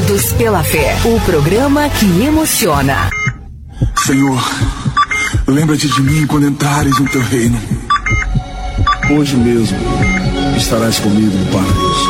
Unidos pela Fé, o programa que emociona. Senhor, lembra-te de mim quando entrares no teu reino. Hoje mesmo estarás comigo no paraíso.